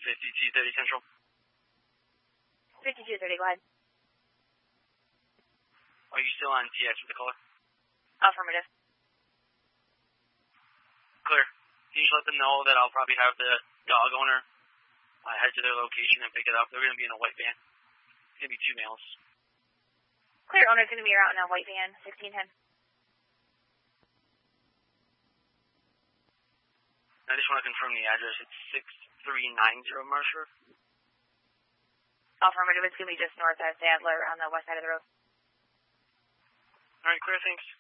5230 Central. 5230, go ahead. Are you still on TX with the caller? Affirmative. Clear. Can you just let them know that I'll probably have the dog owner head to their location and pick it up? They're going to be in a white van. It's going to be 2 males. Clear, owner's going to be out in a white van, 1610. I just want to confirm the address. It's 6390 Mercer. Affirmative, it's going to be just north of Sadler on the west side of the road. All right, clear, thanks.